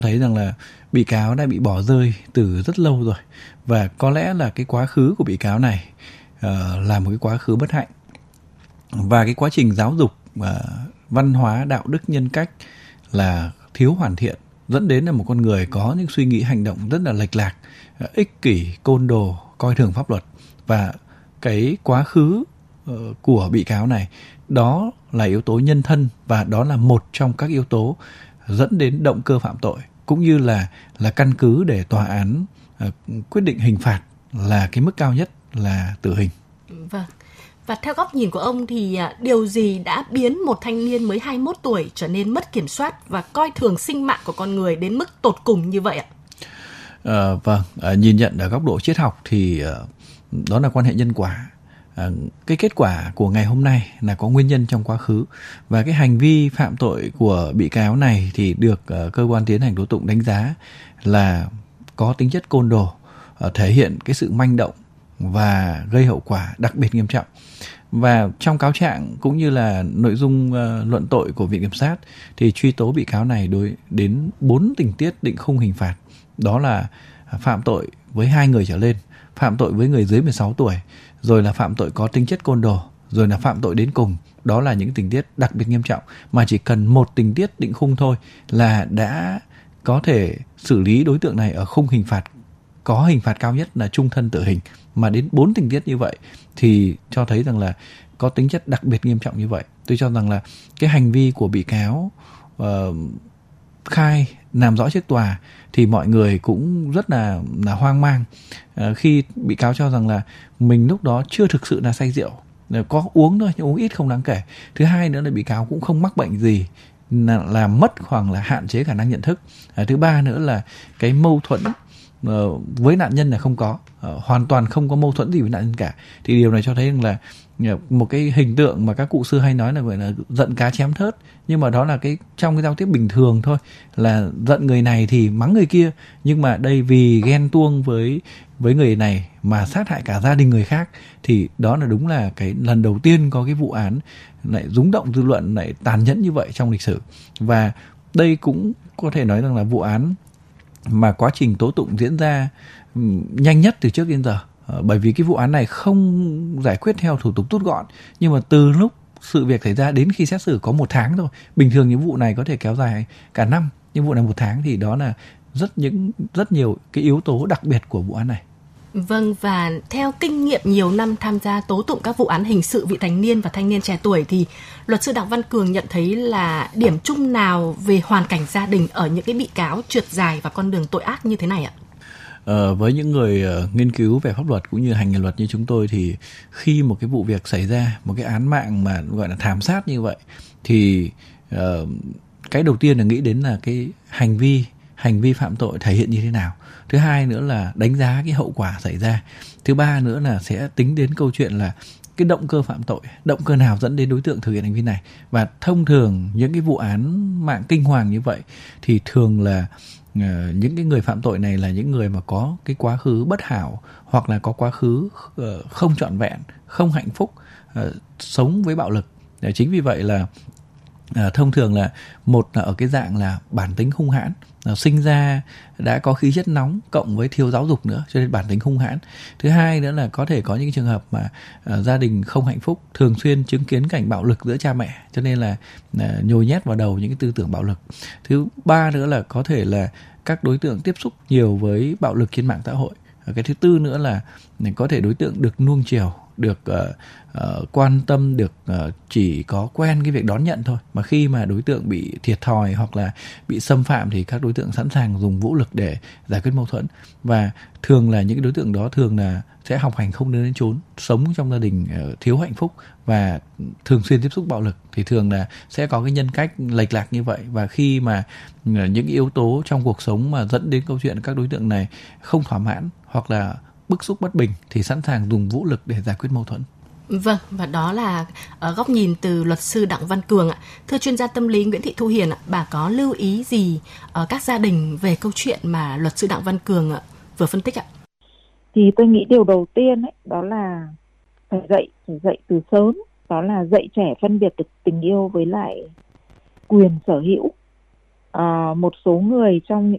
Thấy rằng là bị cáo đã bị bỏ rơi từ rất lâu rồi, và có lẽ là cái quá khứ của bị cáo này là một cái quá khứ bất hạnh, và cái quá trình giáo dục văn hóa, đạo đức, nhân cách là thiếu hoàn thiện, dẫn đến là một con người có những suy nghĩ hành động rất là lệch lạc, ích kỷ, côn đồ, coi thường pháp luật. Và cái quá khứ của bị cáo này, đó là yếu tố nhân thân, và đó là một trong các yếu tố dẫn đến động cơ phạm tội, cũng như là căn cứ để tòa án quyết định hình phạt là cái mức cao nhất là tử hình. Vâng. Và theo góc nhìn của ông thì điều gì đã biến một thanh niên mới 21 tuổi trở nên mất kiểm soát và coi thường sinh mạng của con người đến mức tột cùng như vậy ạ? Nhìn nhận ở góc độ triết học thì đó là quan hệ nhân quả. Cái kết quả của ngày hôm nay là có nguyên nhân trong quá khứ, và cái hành vi phạm tội của bị cáo này thì được cơ quan tiến hành tố tụng đánh giá là có tính chất côn đồ, thể hiện cái sự manh động và gây hậu quả đặc biệt nghiêm trọng. Và trong cáo trạng cũng như là nội dung luận tội của Viện Kiểm sát thì truy tố bị cáo này đến 4 tình tiết định khung hình phạt. Đó là phạm tội với 2 người trở lên, phạm tội với người dưới 16 tuổi, rồi là phạm tội có tính chất côn đồ, rồi là phạm tội đến cùng. Đó là những tình tiết đặc biệt nghiêm trọng, mà chỉ cần một tình tiết định khung thôi là đã có thể xử lý đối tượng này ở khung hình phạt có hình phạt cao nhất là chung thân tử hình. Mà đến 4 tình tiết như vậy thì cho thấy rằng là có tính chất đặc biệt nghiêm trọng như vậy. Tôi cho rằng là cái hành vi của bị cáo khai làm rõ trước tòa thì mọi người cũng rất là hoang mang, khi bị cáo cho rằng là mình lúc đó chưa thực sự là say rượu, có uống thôi nhưng uống ít không đáng kể. Thứ hai nữa là bị cáo cũng không mắc bệnh gì làm mất hoặc là hạn chế khả năng nhận thức. Thứ ba nữa là cái mâu thuẫn với nạn nhân là không có, hoàn toàn không có mâu thuẫn gì với nạn nhân cả. Thì điều này cho thấy rằng là một cái hình tượng mà các cụ xưa hay nói là gọi là giận cá chém thớt, nhưng mà đó là trong cái giao tiếp bình thường thôi, là giận người này thì mắng người kia. Nhưng mà đây vì ghen tuông với người này mà sát hại cả gia đình người khác, thì đó là đúng là cái lần đầu tiên có cái vụ án lại rúng động dư luận, lại tàn nhẫn như vậy trong lịch sử. Và đây cũng có thể nói rằng là vụ án mà quá trình tố tụng diễn ra nhanh nhất từ trước đến giờ, bởi vì cái vụ án này không giải quyết theo thủ tục rút gọn, nhưng mà từ lúc sự việc xảy ra đến khi xét xử có 1 tháng thôi. Bình thường những vụ này có thể kéo dài cả năm, nhưng vụ này 1 tháng, thì đó là rất nhiều cái yếu tố đặc biệt của vụ án này. Vâng, và theo kinh nghiệm nhiều năm tham gia tố tụng các vụ án hình sự vị thành niên và thanh niên trẻ tuổi thì luật sư Đặng Văn Cường nhận thấy là điểm chung nào về hoàn cảnh gia đình ở những cái bị cáo trượt dài và con đường tội ác như thế này ạ? Với những người nghiên cứu về pháp luật cũng như hành nghề luật như chúng tôi, thì khi một cái vụ việc xảy ra, một cái án mạng mà gọi là thảm sát như vậy, thì cái đầu tiên là nghĩ đến là cái hành vi phạm tội thể hiện như thế nào. Thứ hai nữa là đánh giá cái hậu quả xảy ra. Thứ ba nữa là sẽ tính đến câu chuyện là cái động cơ phạm tội, động cơ nào dẫn đến đối tượng thực hiện hành vi này. Và thông thường những cái vụ án mạng kinh hoàng như vậy thì thường là những cái người phạm tội này là những người mà có cái quá khứ bất hảo, hoặc là có quá khứ không trọn vẹn, không hạnh phúc, sống với bạo lực. Chính vì vậy là thông thường là một là ở cái dạng là bản tính hung hãn, sinh ra đã có khí chất nóng cộng với thiếu giáo dục nữa cho nên bản tính hung hãn. Thứ hai nữa là có thể có những trường hợp mà gia đình không hạnh phúc, thường xuyên chứng kiến cảnh bạo lực giữa cha mẹ cho nên là nhồi nhét vào đầu những cái tư tưởng bạo lực. Thứ ba nữa là có thể là các đối tượng tiếp xúc nhiều với bạo lực trên mạng xã hội. Cái thứ tư nữa là có thể đối tượng được nuông chiều, được quan tâm, được chỉ có quen cái việc đón nhận thôi, mà khi mà đối tượng bị thiệt thòi hoặc là bị xâm phạm thì các đối tượng sẵn sàng dùng vũ lực để giải quyết mâu thuẫn. Và thường là những cái đối tượng đó thường là sẽ học hành không nơi đến chốn, sống trong gia đình thiếu hạnh phúc và thường xuyên tiếp xúc bạo lực, thì thường là sẽ có cái nhân cách lệch lạc như vậy. Và khi mà những yếu tố trong cuộc sống mà dẫn đến câu chuyện các đối tượng này không thỏa mãn hoặc là bức xúc bất bình thì sẵn sàng dùng vũ lực để giải quyết mâu thuẫn. Vâng, và đó là góc nhìn từ luật sư Đặng Văn Cường ạ. Thưa chuyên gia tâm lý Nguyễn Thị Thu Hiền ạ, bà có lưu ý gì các gia đình về câu chuyện mà luật sư Đặng Văn Cường vừa phân tích ạ? Thì tôi nghĩ điều đầu tiên ấy, đó là phải dạy từ sớm, đó là dạy trẻ phân biệt được tình yêu với lại quyền sở hữu. Một số người trong